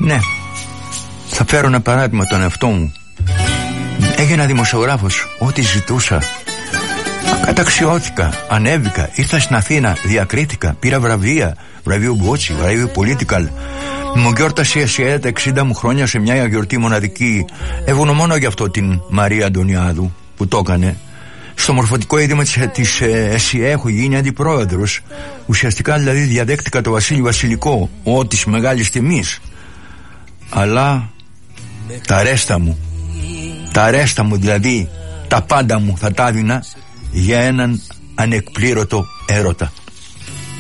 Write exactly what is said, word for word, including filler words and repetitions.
Ναι, θα φέρω ένα παράδειγμα τον εαυτό μου. Έγινα δημοσιογράφος, ό,τι ζητούσα. Καταξιώθηκα, ανέβηκα, ήρθα στην Αθήνα, διακρίθηκα, πήρα βραβεία, βραβείο Μπότσι, βραβείο Political. Μου γιόρτασε η τα εξήντα μου χρόνια σε μια γιορτή μοναδική. Ευγνωμονώ γι' αυτό την Μαρία Αντωνιάδου που το έκανε. Στο μορφωτικό είδημα της, της ε, ΕΣΥΕ έχω γίνει αντιπρόεδρος. Ουσιαστικά δηλαδή διαδέχτηκα το Βασίλη Βασιλικό, ό, της μεγάλης τιμής. Αλλά τα ρέστα μου, τα ρέστα μου δηλαδή, τα πάντα μου θα τα έδινα για έναν ανεκπλήρωτο έρωτα.